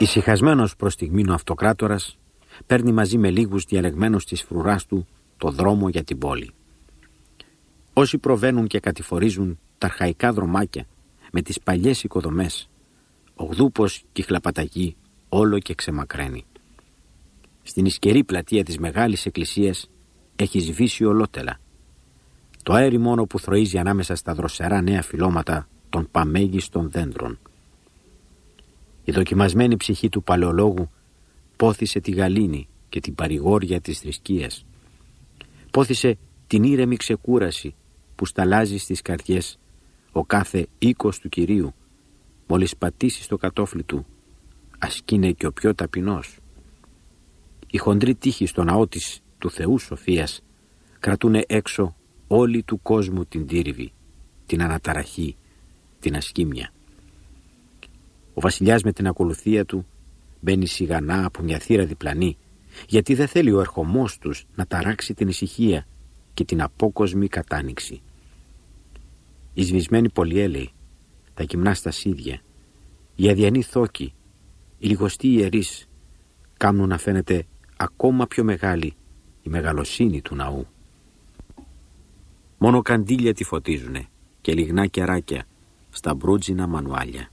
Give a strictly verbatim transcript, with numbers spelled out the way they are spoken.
Ησυχασμένος προς στιγμήν ο αυτοκράτορας παίρνει μαζί με λίγους διαλεγμένους της φρουράς του το δρόμο για την πόλη. Όσοι προβαίνουν και κατηφορίζουν τα αρχαϊκά δρομάκια με τις παλιές οικοδομές, ο γδούπος και η χλαπαταγή όλο και ξεμακραίνει. Στην ισκερή πλατεία της μεγάλης εκκλησίας έχει σβήσει ολότελα. Το αέρι μόνο που θροίζει ανάμεσα στα δροσερά νέα φυλλώματα των παμέγιστων δέντρων. Η δοκιμασμένη ψυχή του παλαιολόγου πόθησε τη γαλήνη και την παρηγόρια της θρησκείας. Πόθησε την ήρεμη ξεκούραση που σταλάζει στις καρδιές ο κάθε οίκος του Κυρίου, μόλις πατήσει στο κατόφλι του, ας κι είναι και ο πιο ταπεινός. Οι χοντροί τείχοι στο ναό της του Θεού Σοφίας κρατούνε έξω όλη του κόσμου την τύρβη, την αναταραχή, την ασκήμια. Ο βασιλιάς με την ακολουθία του μπαίνει σιγανά από μια θύρα διπλανή, γιατί δεν θέλει ο ερχομός τους να ταράξει την ησυχία και την απόκοσμη κατάνοιξη. Οι σβησμένοι πολυέλαιοι, τα γυμνά στασίδια, οι αδιανοί θόκοι, οι λιγοστοί ιερείς κάμνουν να φαίνεται ακόμα πιο μεγάλη η μεγαλοσύνη του ναού. Μόνο καντήλια τη φωτίζουνε και λιγνά κεράκια στα μπρούτζινα μανουάλια.